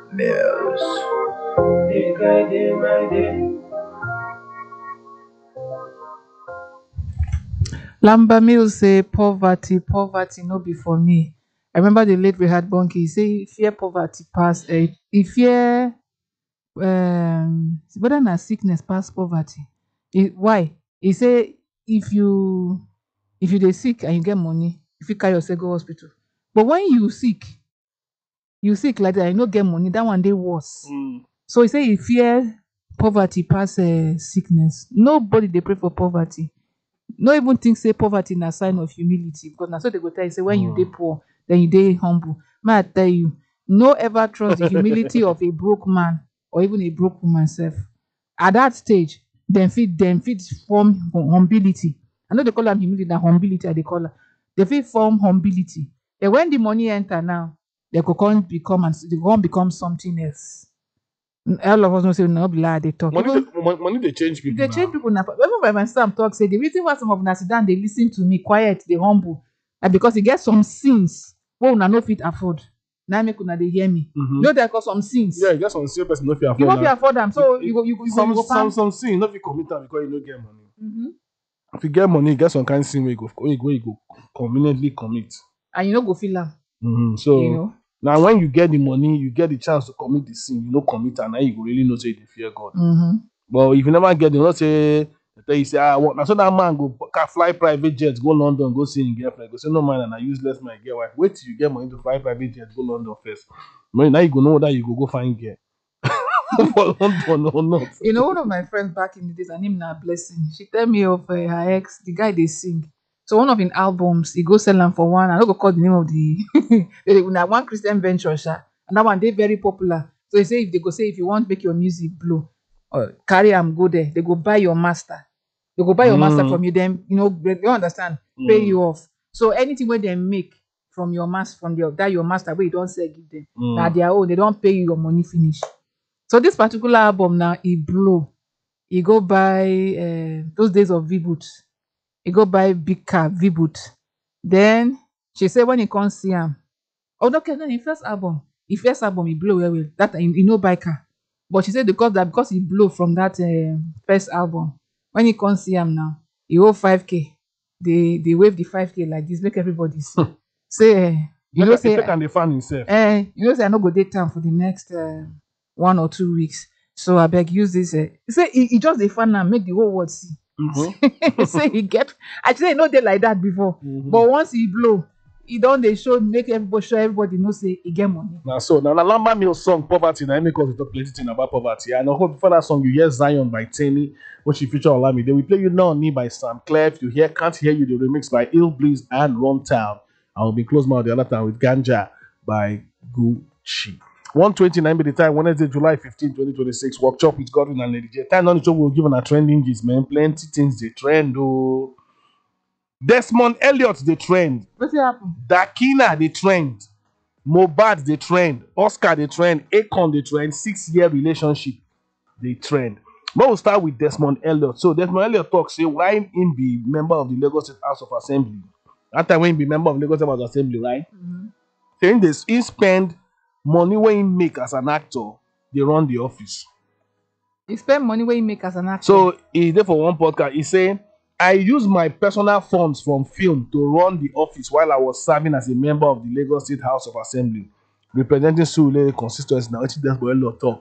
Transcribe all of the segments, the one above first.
Mills. They guiding my day. Lamba Mills say poverty, poverty no be for me. I remember the late Rehad Bonki, he say he fear poverty pass he fear whether na sickness pass poverty. Why? He say if you dey sick and you get money, you fit carry yourself go hospital. But when you sick like that, you no get money, that one dey worse. So he say he fear poverty pass sickness. Nobody dey pray for poverty. No even think say poverty na sign of humility, because na so they go tell you say when you dey poor, then you dey humble. May I tell you, no ever trust the humility of a broke man or even a broke woman self. At that stage, dem fit form humility. I know they call am humility, na humility I dey call am. They fit form humility. And when the money enter now, they go come become something else. All of us know say no be lie they talk. Money they change people. They change people now. Even by my son talk say the reason why some of una sit down they listen to me quiet, they humble, and because e get some sins wey una no fit afford. Now make una dey hear me. You know there cause some sins. Yeah, you get some serious person no fit afford. You won't fit afford them, so you go find. Some sin no fit commit am because you no get money. If you get money, you get some kind of sin where you go conveniently commit. And you no go feel am. So You know. now when you get the money, you get the chance to commit the sin, you no commit, and now you go really know say you dey fear God. But if you never get it, not say they tell you say now so that man go fly private jets, go London, go see him girlfriend, go say no man, and I useless man get wife. Wait till you get money to fly private jets, go London first. Now you go know that you go find girl. For London or not. You know, one of my friends back in the days, her name na Blessing. She tell me of her ex, the guy they sing. So one of his albums, he go sell them for one. I don't go call the name of the na one Christian venture, sha. And that one they very popular. So they say if you want make your music blow, carry am go there. They go buy your master. They go buy your master from you. Then you understand, pay you off. So anything where they make from your master, your master where you don't sell give them, na their own. They don't pay you your money finish. So this particular album now, he blow. He go buy those days of V-Boot. He go buy big car, V-Boot. Then she said when he come see him, oh no, okay, then his first album, he blow well well. That he no buy car. But she said because he blow from that first album, when he come see him now, he owe 5K. They wave the 5K like this, make everybody see. Say, you know, say, can defend himself. you know, say I no go date time for the next 1 or 2 weeks. So I beg use this. Say he just the fun and make the whole world see. Say he get. Actually, no day like that before. But once he blow, he don't they show make everybody know say he get money. Now Lamba Mills song Poverty. Now make us talk plenty thing about poverty. And I hope before that song you hear Zion by Tenny, which she feature on Lami. Then we play You Know Me by Sam Clare. If you hear Can't Hear You, the remix by Ill Breeze and Runtown. I will be close mouth the other time with Ganja by Gucci. 1:29 by the time, Wednesday, July 15, 2026. Workshop with Godwin and Lady J. Time on the show, we'll give on a trending gist, man. Plenty things they trend, oh. Desmond Elliott, they trend. What's happen? Dakina, they trend. Mohbad, they trend. Oscar, they trend. Akon, they trend. 6-year relationship, they trend. But we'll start with Desmond Elliott. So Desmond Elliott talks, say, why him be member of the Lagos State House of Assembly? That time when he be member of Lagos State House of Assembly, right? Saying this, he spend money when he make as an actor, they run the office. He spend money when he make as an actor. So he there for one podcast. He say, I use my personal funds from film to run the office while I was serving as a member of the Lagos State House of Assembly, representing Surulere constituency. Now, it's just for talk.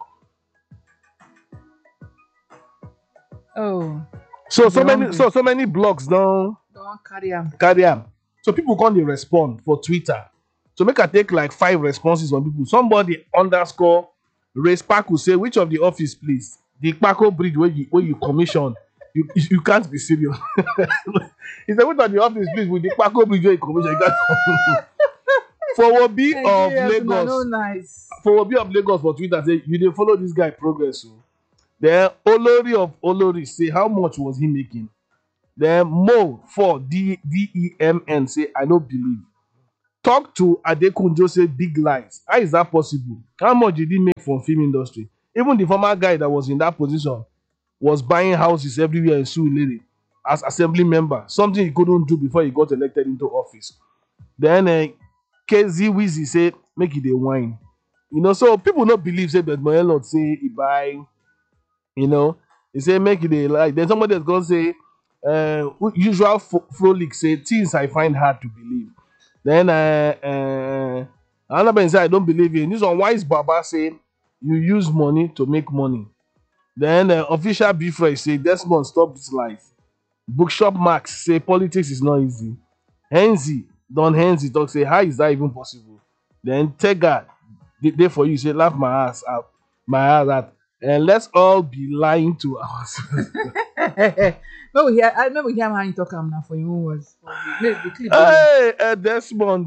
Oh. So many blogs don't carry him. So people can't respond for Twitter. So make I take like 5 responses on people. Somebody underscore Ray Spark will say, which of the office, please? The Paco Bridge where you commission. You can't be serious. He said, which of the office, please? With the Paco Bridge where you commission, you can't. For B of Lagos. Nice. For B of Lagos for Twitter, say you didn't follow this guy progress. So. Then Olori of Olori say, how much was he making? Then Mo for DEMN say, I don't believe. Talk to Adekunjo say big lies. How is that possible? How much did he make from film industry? Even the former guy that was in that position was buying houses everywhere in Surulere as assembly member, something he couldn't do before he got elected into office. Then KZ Wizzy say, make it a wine. So people not believe say that my Lord say he buy, you know, he say make it a like. Then somebody that's gonna say, usual frolic say things I find hard to believe. Then another person say I don't believe in this one. Wise Baba say you use money to make money. Then official Bfresh say Desmond stop this life. Bookshop Max say politics is not easy. Henzi Don Henzi talk say how is that even possible? Then Tega dey for you say laugh my ass out, and let's all be lying to ourselves. Maybe we hear how you talk am now for your own words. For the clip. Hey, Desmond,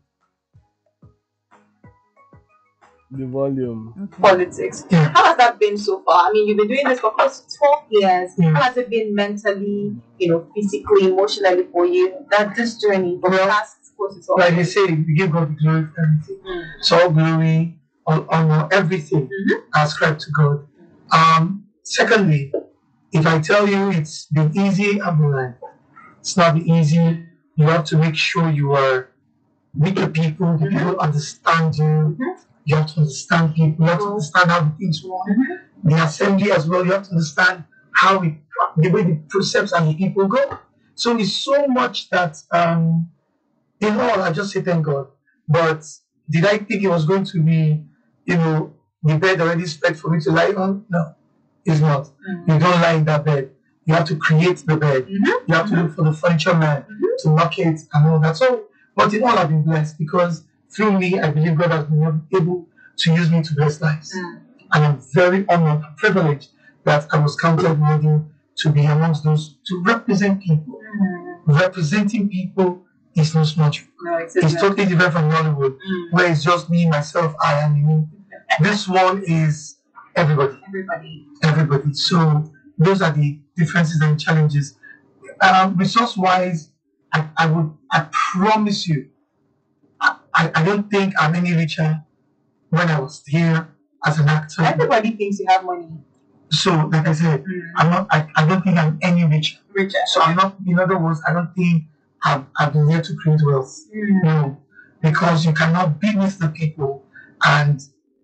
the volume. Okay. Politics. How has that been so far? I mean, you've been doing this for close to 12 years. How has it been mentally, physically, emotionally for you? That this journey for the past close to 12 Like they years. say, we give God the glory for everything. So all glory, all honor, everything ascribed to God. Secondly, if I tell you it's been easy, I'm lying. It's not been easy. You have to make sure you are with the people understand you. You have to understand people. You have to understand how the things work. The assembly as well. You have to understand how the way the precepts and the people go. So it's so much that in all, I just say thank God. But did I think it was going to be, the bed already spread for me to lie on? No, it's not. You don't lie in that bed. You have to create the bed. You have to look for the furniture man to mark it and all that. So, but in all, I've been blessed because through me, I believe God has been able to use me to bless lives. And I'm very honored and privileged that I was counted worthy to be amongst those to represent people. Representing people is no small job. No, it's Totally different from Hollywood, where it's just me, myself, I, and me. This one is everybody. Everybody. So those are the differences and challenges. Resource-wise, I promise you, I don't think I'm any richer when I was here as an actor. Everybody thinks you have money. So, like I said, I don't think I'm any richer. So I'm not, in other words, I don't think I've been here to create wealth. No. Because you cannot be with the people and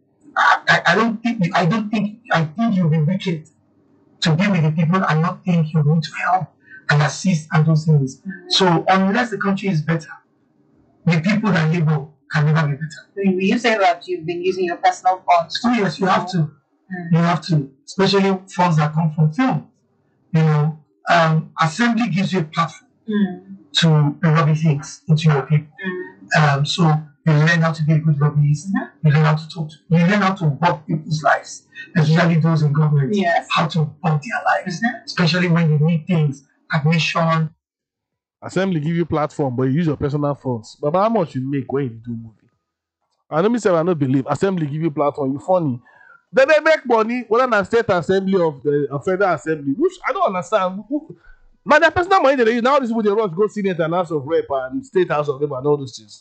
I think you'll be wicked to be with the people and not think you need to help and assist and those things. So unless the country is better, the people that labor can never be better. When you say that you've been using your personal funds. So yes, you have to. You have to, especially funds that come from film. Assembly gives you a platform to lobby things into your people. So you learn how to be a good lobbyist. You learn how to talk. You learn how to bug people's lives, especially those in government. Yes. How to bug their lives, especially when you need things, admission. Assembly give you platform, but you use your personal funds. But how much you make when you do movie? I know me say I don't believe. Assembly give you platform. You funny. Then they make money whether na state assembly of the federal assembly, which I don't understand. Now their personal money they use. Now these people they rush go Senate and House of Rep and State House of Rep and all those things.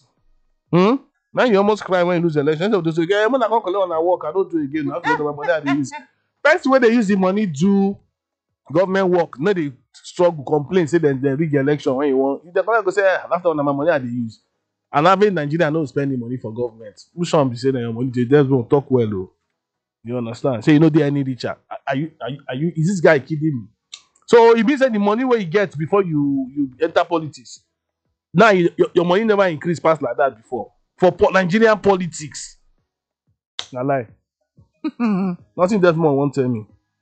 Now you almost cry when you lose the election. So they say, "Yeah, when I come collect on a work, I don't do it again. I have to go to my money I dey use." First way they use the money do government work. No, they struggle, complain, say then they rig election when you want. If they go say, "After all, my money I dey use," and having Nigeria no spending money for government. Which one be say that your money they just don't talk well though. You understand? Say you know they any richer. Are you? Is this guy kidding me? So it means that the money where you get before you enter politics. Now your money never increased past like that before. For Nigerian politics. Na lie. Nothing Desmond won't tell me.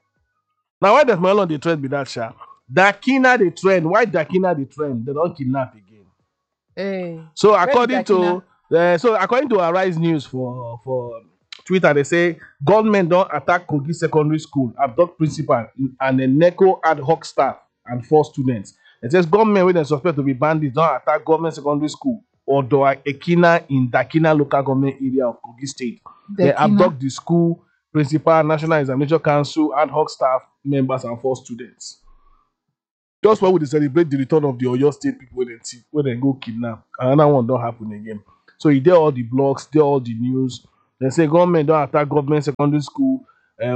Now why does Melon the trend be that sha? Dakina the trend. Why Dakina the trend? They don't kidnap again. Hey. So Where is according to Arise News for Twitter, they say gunmen don't attack Kogi Secondary School, abduct principal and a NECO ad hoc staff and 4 students. It says gunmen with they suspect to be bandits don't attack government secondary school or Ekina in Dakina local government area of Kogi State. They abduct the school principal, National Examination Council, ad hoc staff members and 4 students. Just why would they celebrate the return of the Oyo State people when they go kidnap? Another one don't happen again. So you did all the blogs, did all the news. They say government don't attack government secondary school,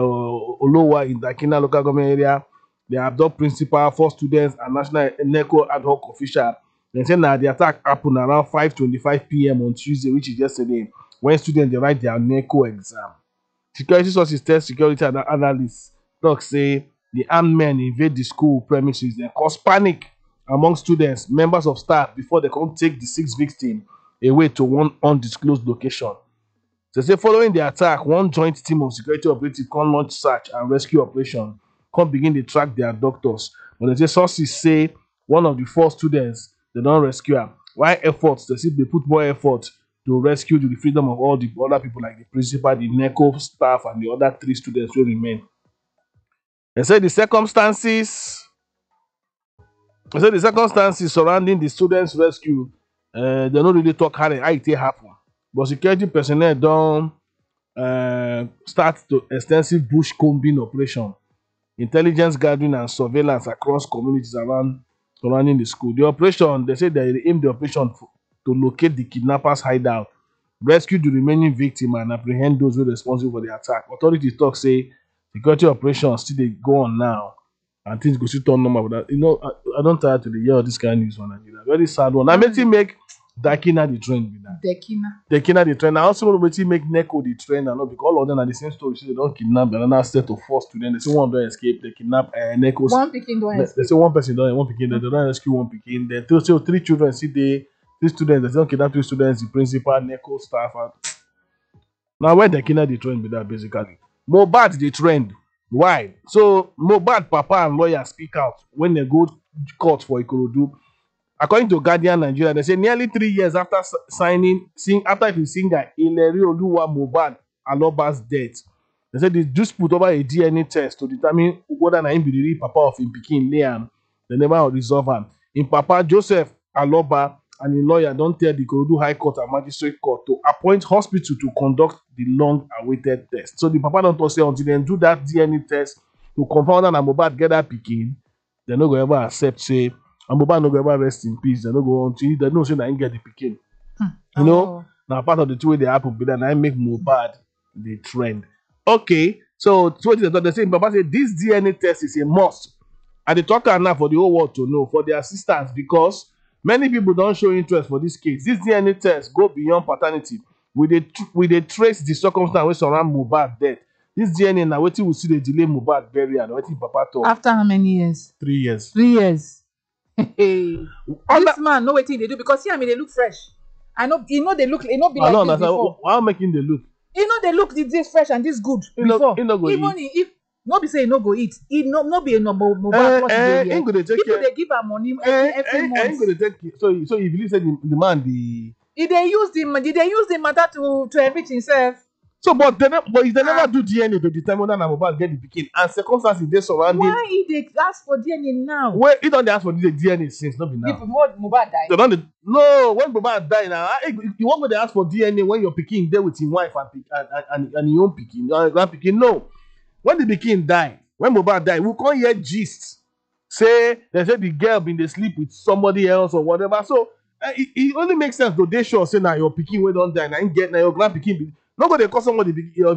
Olowa in Dakina local government area. They abduct principal, 4 students, and national NECO ad hoc official. They say now the attack happened around 5:25 p.m. on Tuesday, which is yesterday, when students they write their NECO exam. Security sources tell security analysts talk say the armed men invade the school premises and cause panic among students, members of staff before they come take the 6 victims away to one undisclosed location. They say following the attack, one joint team of security operatives come launch search and rescue operation, come begin to track their doctors. But they say sources say one of the 4 students they don't rescue am. Why efforts? They say they put more effort to rescue the freedom of all the other people like the principal, the NECO staff, and the other 3 students who remain. They say the circumstances surrounding the students' rescue, they don't really talk how it happen. But security personnel don't start to extensive bush combing operation, intelligence gathering and surveillance across communities around surrounding the school. The operation, they say they aim the operation to locate the kidnappers' hideout, rescue the remaining victim, and apprehend those who are responsible for the attack. Authorities talk say security operations still they go on now, and things go still turn normal. But I don't tire to the hear this kind of news on Nigeria. Very sad one. I make Dakina the trend with that. Dekina the trend. I also want to make Neko the trend. I know because all of them are the same story. So they don't kidnap another set of 4 students. They say one don't escape. They kidnap Neko. One pikin don't escape. They say one person don't. One pikin. They don't rescue one pikin. Then 3 children. See they 3 students. They don't kidnap 3 students. The principal, Neko staff. Now where Dekina the trend with that basically. Mohbad the trend. Why? So Mohbad papa and lawyer speak out when they go court for Ikorodu. According to Guardian Nigeria, they say nearly 3 years after after the singer Ileri Oluwa Mohbad Aloba's death, they said the dispute over a DNA test to determine whether na him be the real papa of him pikin Liam. They never resolve am. In papa Joseph Aloba and him lawyer don tell the Ikorodu High Court and Magistrate Court to appoint hospital to conduct the long-awaited test. So the papa don talk say until dem do that DNA test to confirm whether na Mohbad get that pikin, they no go ever accept say. And Mohbad no go ever rest in peace. They no go until they know say na him get the pikin. You know, now part of the 2 way they happen, but then I make Mohbad the trend. Okay, so what they say, Papa say this DNA test is a must. And they talk now for the whole world to know, for their assistance, because many people don't show interest for this case. This DNA test go beyond paternity. We they trace the circumstance which surround Mohbad death. This DNA now wetin we see they delay Mohbad burial. Wetin Papa talk. After how many years? 3 years. 3 years. Hey, this man know wetin they do because see, I mean they look fresh. I know they look. It not be like this before. Why making the look? They look this fresh and this good before. Even if no be say no go eat, no be a Mohbad plus people they give her money every month. So you believe that the man did they use the matter to enrich himself? So, but they never do DNA to determine whether Mohbad get the pikin, and circumstances they surrounding. Why they ask for DNA now? Well, he don't ask for the DNA since not be now. If Mohbad died. They don't. No, when Mohbad die now, you want me to ask for DNA when your pikin there with his wife and your own pikin, your grand pikin. No, when the pikin die, when Mohbad die, we can't hear gist. Say they say the girl been they sleep with somebody else or whatever. So it only makes sense to they sure say now your pikin we don't die now get now your grand pikin. Nobody call somebody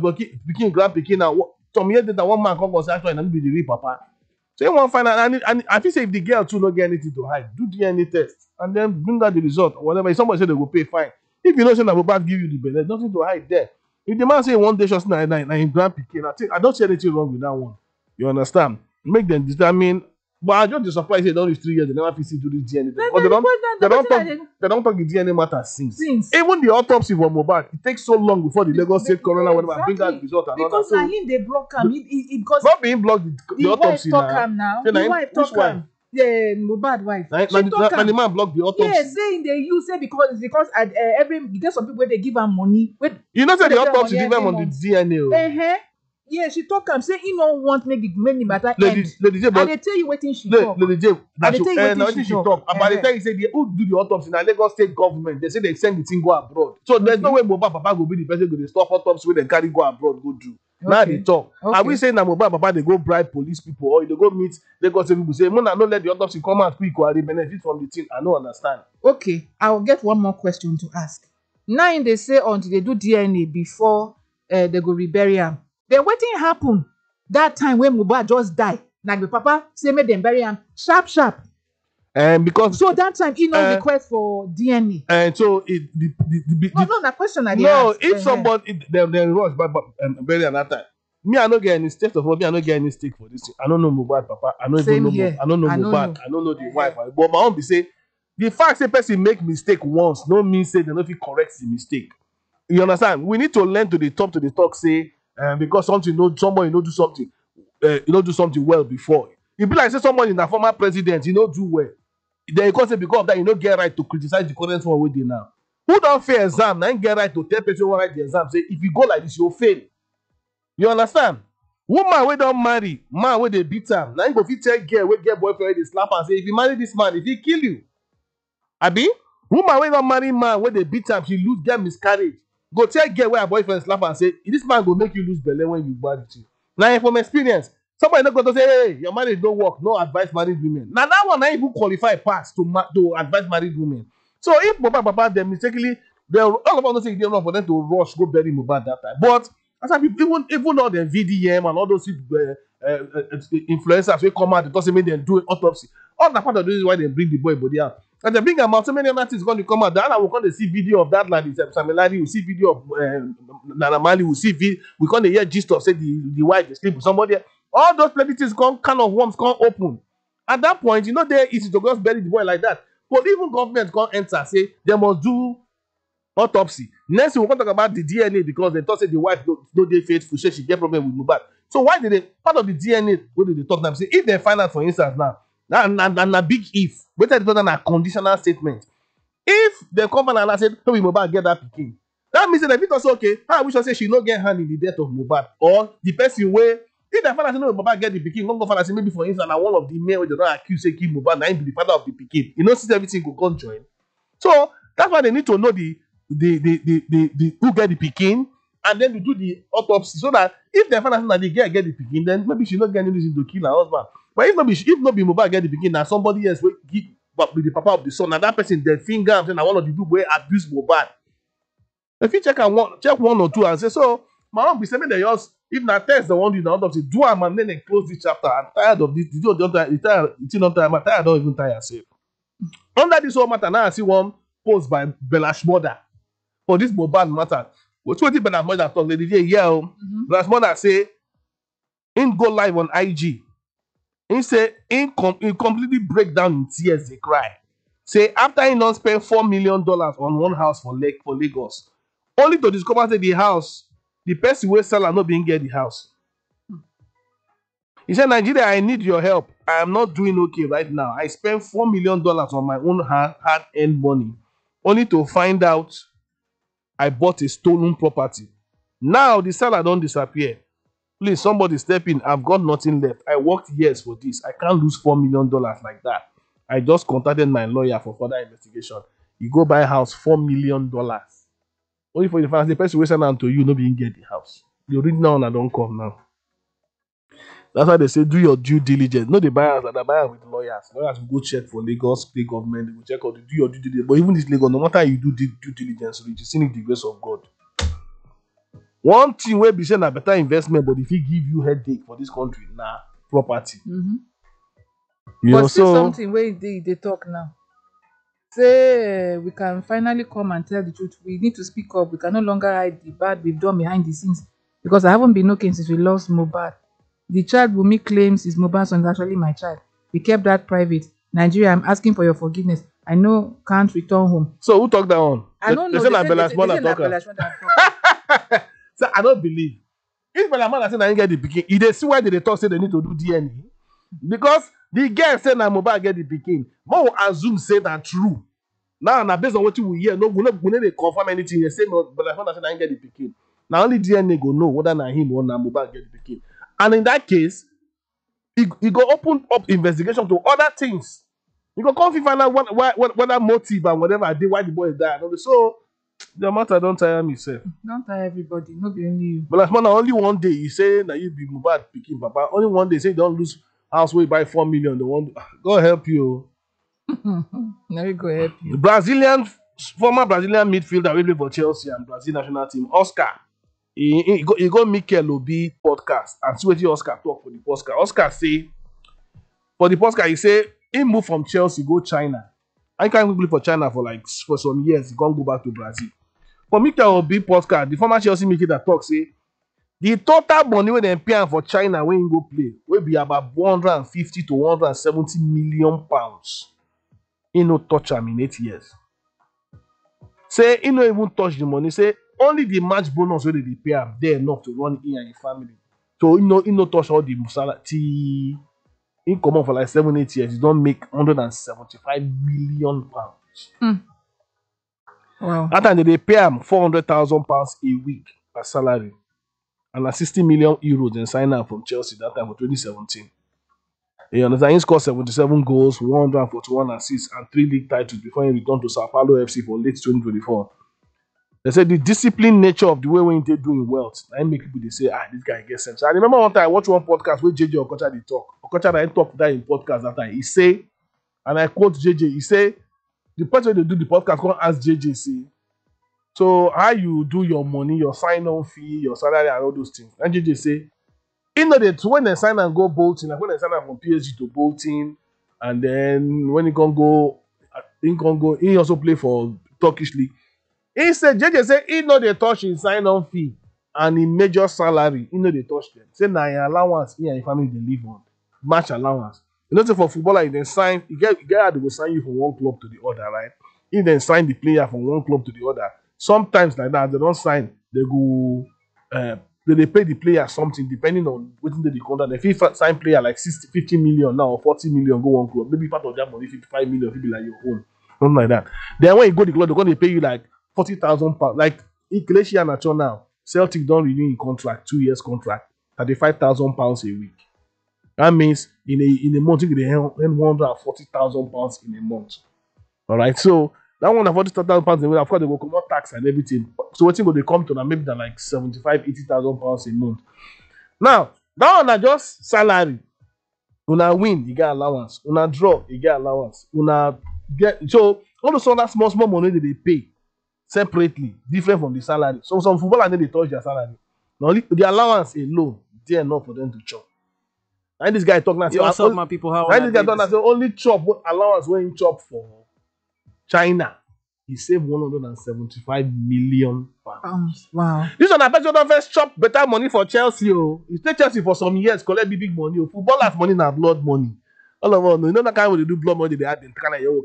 pikin grand pikin now. Some years later, one man come say actually, be the real papa. So you want to find out, and I feel say if the girl too don't get anything to hide, do DNA test and then bring out the result or whatever. If somebody say they go pay fine. If you know say that Mohbad give you the bill, there's nothing to hide there. If the man say one day just na in grand pikin, I don't see anything wrong with that one. You understand? Make them determine. But I just surprised they don't reach 3 years. They never feel do this DNA. Because they don't talk the DNA matter since. Even the autopsy for Mohbad, it takes so long before the Lagos State coroner whatever bring out the result and because all that. Because him they block him. Because not being blocked the autopsy now. The wife talk him. The Mohbad wife. And the man blocked the autopsy. Yeah, saying they use it because there's some people they give them money. You know say the autopsy give them on the DNA. Yeah, she talk am say he no want make the matter end. Lady J, and they tell you wetin she talk. Lady J, wetin she talk. But they tell you say who do the autopsy na Lagos State government. They say they send the thing go abroad. So there's no way Mohbad papa go be the person go dey stop autopsy wey dem carry go abroad go do. Now they talk. Are we saying that Mohbad papa they go bribe police people or they go meet Lagos State people say Mona no let the autopsy come out quick or they benefit from the thing? I don't understand. Okay, I will get one more question to ask. Now they say until they do DNA before they go rebury am. Then wetin happen that time when Mohbad just die? Like the papa say make them bury him sharp. And because So that time he no Uh, request for DNA. and so it No, na question I dey no, ask. if somebody them rush but bury another time. Me, I don't get any stake of me, I don't get any stake for this thing. I don't know Mohbad, Papa. I don't Same even know here. I don't know I don't Mohbad. know. I don't know the wife. But my own be say the fact say person make mistake once, no mean say they no fit correct the mistake. You understand? We need to learn to the talk, say, because somebody do something, do something well before. It be like say someone in a former president, do well. Then you can say because of that, you don't get right to criticize the current one with you now. Who don't fail exam? Now you get right to tell person who write the exam. Say if you go like this, you'll fail. You understand? Woman we don't marry, man where they beat her. Now you go fit tell girl we get boyfriend they slap and say if you marry this man, if he kill you. Abi? Woman we don't marry man where they beat am, she lose get miscarriage. Go tell girl where her boyfriend slap and say this man go make you lose belle when you marry too. Now from experience, somebody not going to say, hey, your marriage don't work. No advice married women. Now that one not even qualify pass to advise married women. So if Mohbad Papa them mistakenly, all of us don't say it's wrong for them to rush go bury Mohbad that time. But as I even all the VDM and all those influencers will come out, they talk say make them do autopsy. All that part of the reason why they bring the boy body out. And they bring them out, so many other things going to come out. Then we can see video of that lady, Samilari, we see video of Nana Mali, we can hear gist of say the wife they sleep with somebody. All those plenty things kind of worms can't open. At that point, they're easy to just bury the boy like that. But even government can't enter, say they must do autopsy. Next, we can talk about the DNA because they thought say the wife no dey faithful, say she get problem with Mohbad. So why did they part of the DNA? What did they talk now? Say if they find out, for instance, now, na big if. Better they talk than a conditional statement. If the company and I said, "No, Mohbad get that pikin," that means that if it was okay, we should say she no get hand in the death of Mohbad, or the person where if the father say no, Mohbad get the pikin, don't go father say maybe for instance, na one of the men wey they don't accuse say kill Mohbad, na him be the father of the pikin. Since everything go come join. So that's why they need to know the who get the pikin, and then to do the autopsy so that if the father say na the girl get the pikin, then maybe she not get any reason to kill her husband. But if not be Mohbad get the pikin, na somebody else will give with the papa of the son, and that person then finger and say na one of the people wey abuse Mohbad. If you check one or two and say so, my own be saying they just if na test they want you na autopsy, do am and then they close this chapter. I'm tired of this. I'm tired, don't even tire yourself. Under this whole matter, now I see one post by Belash Mother for this Mohbad matter. What the Belash Mother talk? They did Belash Mother say in go live on IG. He say he completely break down in tears, they cry. Say after he not spend $4 million on one house for Lagos, only to discover that the house, the person will sell and not being get the house. He said, Nigeria, I need your help. I am not doing okay right now. I spent $4 million on my own hard-earned money, only to find out I bought a stolen property. Now the seller don't disappear. Please, somebody step in. I've got nothing left. I worked years for this. I can't lose $4 million like that. I just contacted my lawyer for further investigation. You go buy a house, $4 million. Only for the fact the person will send them to you, no being get the house. You read now and I don't come now. That's why they say do your due diligence. No, the buyers that are buying with lawyers. Lawyers will go check for Lagos state government. They will check out do your due diligence. But even this Lagos, no matter how you do due diligence, you see the grace of God. One thing where be saying a better investment, but if he give you headache for this country, property. Mm-hmm. You but still so something where they talk now. Say we can finally come and tell the truth. We need to speak up. We can no longer hide the bad we've done behind the scenes. Because I haven't been knocking since we lost Mohbad. The child Wunmi claims is Mohbad's son is actually my child. We kept that private. Nigeria, I'm asking for your forgiveness. I know can't return home. So who talk that on? I don't know. They say na Bella Small talker. So I don't believe. If Bella Small say na him get the pikin, if they see why they talk say they need to do DNA, because the girl say na Mohbad get the pikin, more assume say that true. Now based on what you will hear, no, we no dey confirm anything. They say no, Bella Small say na him get the pikin. Now only DNA go know whether na him or na Mohbad get the pikin. And in that case, he go open up investigation to other things. You go come find out what motive and whatever I did, why the boy died. So the matter don't tire me, sir. Don't tire everybody, not be only you. But like man, only one day you say that you be Mohbad picking papa. Only one day say you don't lose house where you buy 4 million. They want God help you. Now we go help you. Former Brazilian midfielder we play for Chelsea and Brazil national team, Oscar. He go Mikel Obi podcast and see what Oscar talk for the podcast. Oscar say for the podcast he say he moved from Chelsea go China. I can't play for China for some years. He can't go back to Brazil. For Mikel Obi podcast, the former Chelsea midfielder talk say the total money wey dem pay am for China when he go play will be about 150 to 170 million pounds. He no touch am in 8 years. Say he no even touch the money. Say only the match bonus wey they pay am dey enough to run him and his family. So he no touch all the salary. He come on for like 7-8 years. He don't make 175 million pounds. Wow. That time they pay him 400,000 pounds a week as salary. And a 60 million euros then sign up from Chelsea that time for 2017. You understand? He scored 77 goals, 141 assists, and 3 league titles before he returned to Sao Paulo FC for late 2024. They said the disciplined nature of the way when they doing well, I make people they say, this guy gets sense. I remember one time I watched one podcast where JJ Okocha they talk. Okocha I talked that in podcast that time. He say, and I quote JJ, he say, the person they do the podcast can't ask JJ, say, so how you do your money, your sign-on fee, your salary, and all those things. And JJ say, you know that when they sign and go Bolton, like when they sign up from PSG to Bolton, and then when he can go, he also play for Turkish league. He said, JJ said, he know they touch his sign-on fee and in major salary, he know they touch them. Say, now your allowance, he and your family they live on. Match allowance. You know, say for footballer, they sign, you get how they will sign you from one club to the other, right? He then sign the player from one club to the other. Sometimes like that, they don't sign, they go, they pay the player something depending on what they contract. If you sign player like 50 million now or 40 million, go one club, maybe part of that money, 55 million, if it be like your own. Something like that. Then when you go to the club, they're going to pay you like 40,000 pounds. Like Ikelechi Anacho now, Celtic don't renew in contract, 2 years contract, 35,000 pounds a week. That means in a month, you can earn 140,000 pounds in a month. All right, so that 140,000 pounds, of course, they will come out tax and everything. So what thing will they come to now? Maybe they're like 75,000-80,000 pounds a month. Now, that one are just salary. Una win, you get allowance. Una draw, you get allowance. Una get so all those other small money that they pay separately, different from the salary. So some footballers they touch their salary. Now the allowance alone, they enough for them to chop. And this guy talk now. What's up, my people? How and this guy talk now. Say only chop allowance when he chop for China, he saved 175 million pounds. Wow. This one, I bet you don't first chop better money for Chelsea. Oh. You stay Chelsea for some years, collect big money. Oh. Footballers' money now blood money. All of us know. You know that kind of they do blood money, they add in Kanayo.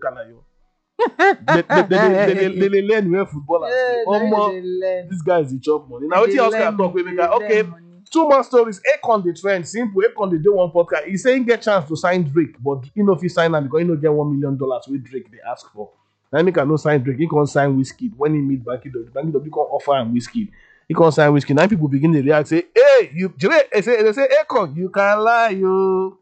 They learn where footballers. This guy is the chop money. Now, what you Oscar talk with me? Okay, 2 more stories. Akon the trend. Simple. Akon they do one podcast. He's saying get chance to sign Drake, but you know if he sign him because he no get $1 million with Drake they ask for. Now he can no sign Drake. He can't sign Whiskey. When he meet Banky W, Banky W can offer him Whiskey. He can't sign Whiskey. Now people begin to react, say, "Hey, they say, Akon, you can lie, you."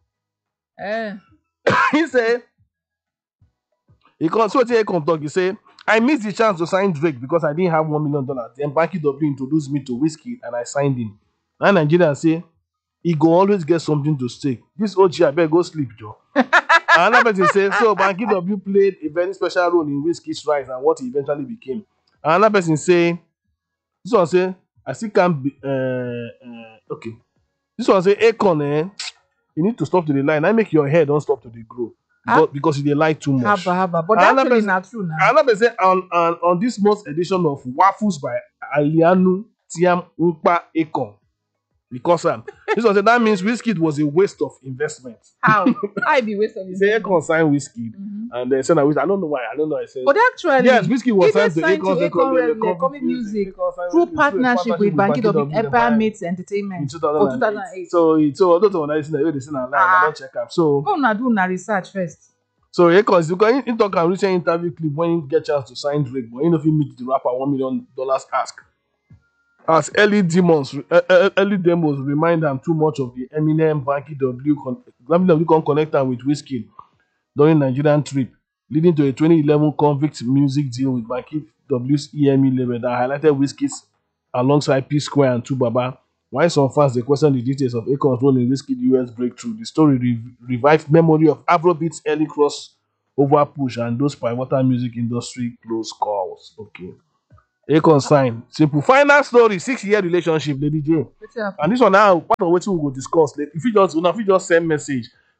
He say, he can't. So Akon talk. He say, I missed the chance to sign Drake because I didn't have $1 million. Then Banky W introduced me to Whiskey and I signed him. And Nigerians say, he go always get something to stake. This OG, I better go sleep, Joe. Another person says, so Banky W played a very special role in Whiskey's rise and what he eventually became. Another person say, this one say, I still can't be, okay. This one say, Akon, you need to stop to the line. I make your hair don't stop to the grow. Because they lie too much. But that's actually not true now. Another person say, on this month's edition of Waffles by Alianu Tiam Umpa Akon. Because this was that means Whiskey was a waste of investment. How? I be waste of investment. They signed Whiskey and they said I don't know why. I don't know. I said. But actually, yes, Whiskey was signed to Akon Music through partnership with Banky W Empire Mates Entertainment in 2008. So those one I listen they say online. I don't check up. So go na do na research first. So because he talk a recent interview clip when he get chance to sign Drake, but he know if he meet the rapper $1 million ask. As early demos remind them too much of the Eminem Banky W can connect them with Whiskey during Nigerian trip, leading to a 2011 convict music deal with Banky W's EME label that highlighted Whiskey's alongside P Square and 2Baba. While some fans they question the details of Akon's role in Whiskey's US breakthrough, the story revived memory of Afrobeat's early crossover push and those pivotal music industry close calls. Okay. Akon sign. Simple. Final story. 6-year relationship, Lady J. And this one now, part of what we will discuss. If you just send message,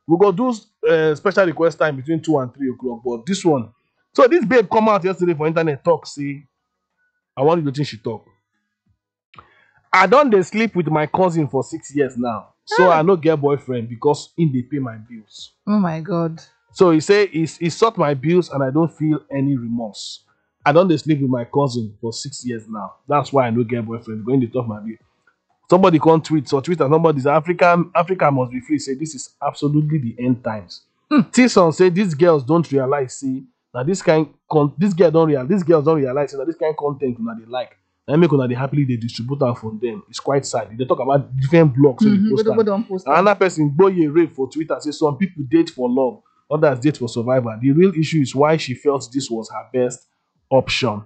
We go do special request time between 2 and 3 o'clock. But this one, so this babe come out yesterday for internet talk. See, I want you to think she talk. I don't dey sleep with my cousin for 6 years now, so I no get boyfriend because in dey pay my bills. Oh my God. So he say he sort my bills and I don't feel any remorse. I don't dey sleep with my cousin for 6 years now. That's why I no get boyfriend. Going to talk my bill. Somebody come tweet or Twitter. Somebody say Africa must be free. Say this is absolutely the end times. Tison say these girls don't realize. See now this girls don't realize that this kind of content una they like. And make una dey happily they distribute am from them. It's quite sad. They talk about different blogs. So they post am. Don't post Another person Boye Ray for Twitter say some people date for love, others date for survival. The real issue is why she felt this was her best option.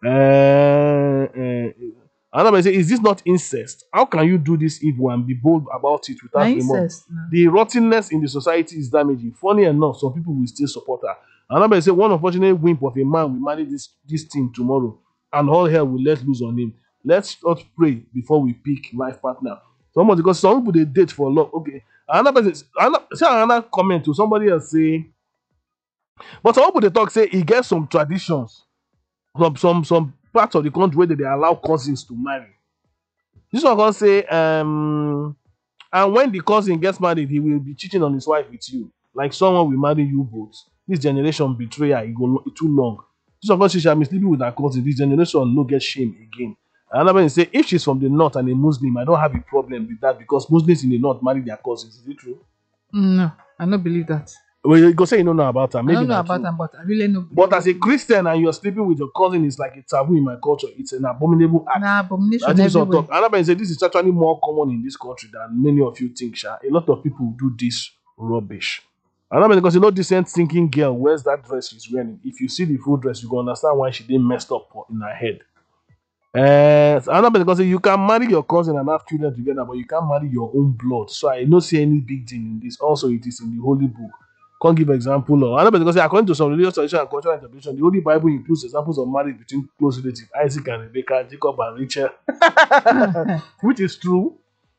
Another person say, is this not incest? How can you do this evil and be bold about it without remorse? incest. No. The rottenness in the society is damaging. Funny enough, some people will still support her. Another person say, one unfortunate wimp of a man will marry this thing tomorrow, and all hell will let loose on him. Let's not pray before we pick life partner. Somebody, because some people they date for love. Okay. Another person, another comment to somebody else say, but some people they talk say he gets some traditions, some parts of the country where they allow cousins to marry. This one gonna say, and when the cousin gets married, he will be cheating on his wife with you. Like someone will marry you both. This generation betrayer, it too long. This one gonna say she has been sleeping with her cousin. This generation no get shame again. Another person say, if she's from the north and a Muslim, I don't have a problem with that because Muslims in the north marry their cousins. Is it true? No, I don't believe that. Well, you go say you don't know about her. Maybe I don't know not about true. them, but I really know. But as a Christian and you're sleeping with your cousin, it's like a taboo in my culture. It's an abominable act. Nah, abomination I think some everywhere. talk. Another person say this is actually more common in this country than many of you think. Sha. A lot of people do this rubbish. Another person, because you know, decent thinking girl wears that dress she's wearing. If you see the full dress, you can understand why she didn't messed up in her head. So another person, because you can marry your cousin and have children together, but you can't marry your own blood. So I don't see any big thing in this. Also, it is in the Holy Book. Can't give example of another because according to some religious tradition and cultural interpretation, the Holy Bible includes examples of marriage between close relatives, Isaac and Rebecca, Jacob and Rachel, which is true.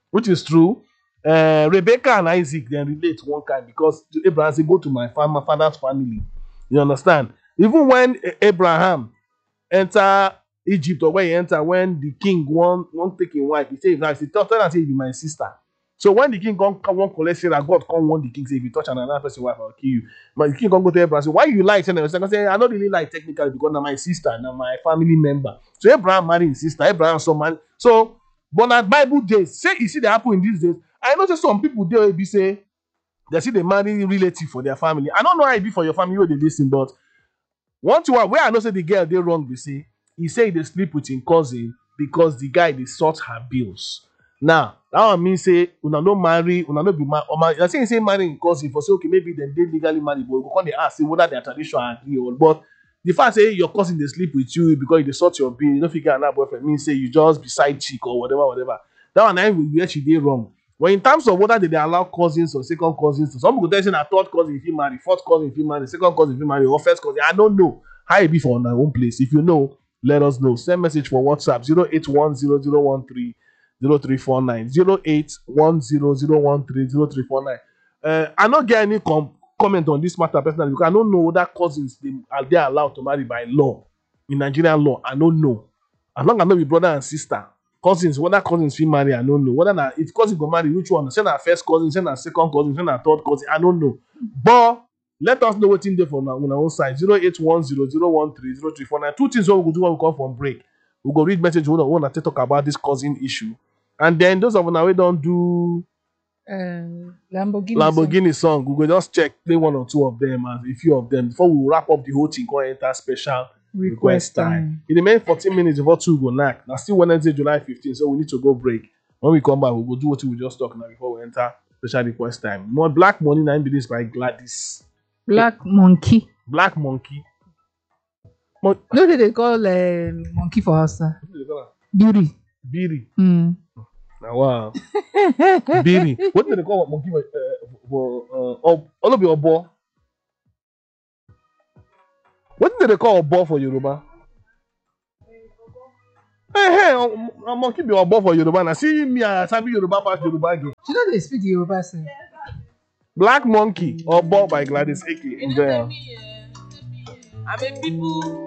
Rebecca and Isaac then relate one kind because Abraham said, "Go to my father's family." You understand? Even when Abraham enter Egypt or where he enter when the king won't take him wife, he say, "If he tell her say you be my sister." So when the king come collect Sarah, God come warn the king say, if you touch another person's wife, I'll kill you. But the king come go to Abraham say, why you like? And say, I don't really like technically because now my sister, now my family member. So Abraham married his sister, Abraham so man. So but at Bible days, say you see they happen in these days. I know some people there will be say they see they marry relative for their family. I don't know how it be for your family where they listen, but once you are where I know say the girl they wrong, they say he say they sleep with his cousin because the guy they sort her bills. Now, that one mean say una no marry, una no be married. I say marrying cousin for say okay, maybe then they legally married, but we go they ask say whether their tradition agree or but the fact say your cousin they sleep with you because they sort your bill, you don't figure another boyfriend mean say you just be side chick or whatever. That one I will actually they wrong. But in terms of whether they allow cousins or second cousins, some people tell you that third cousin if you marry, fourth cousin if you marry, second cousin if you marry, or first cousin. I don't know how it be for our own place. If you know, let us know. Send message for WhatsApp 08100130349 08100130349. I don't get any comment on this matter personally because I don't know whether cousins are they allowed to marry by law in Nigerian law. I don't know. As long as I know be brother and sister, cousins, whether cousins fit marry, I don't know. Whether na if cousin go marry, which one? Send our first cousin, send our second cousin, send our third cousin. I don't know. But let us know what's in there from on our own side. 08100130349. Two things we go do when we come from break. We go read message we want to talk about this cousin issue. And then those of us we don't do Lamborghini song. We go just check, play one or two of them and a few of them before we wrap up the whole thing. Go enter special request time. It remains 14 minutes before 2 go knock. Now still Wednesday, July 15th, so we need to go break. When we come back, we will do what we just talked now before we enter special request time. More Black Money 9 Billions by Gladys. Black Monkey. Black Monkey. No, they call monkey for us. Beauty. Biri. Mm. Now, wow. Biri. What do they call monkey for all of your ball? What do they call a ball for Yoruba? Hey, a monkey be a ball for Yoruba. Now see me, I sabi Yoruba past Yoruba again. She know they speak Yoruba, sir. Black Monkey or Ball by Gladys Eke. Enjoy. I'm a people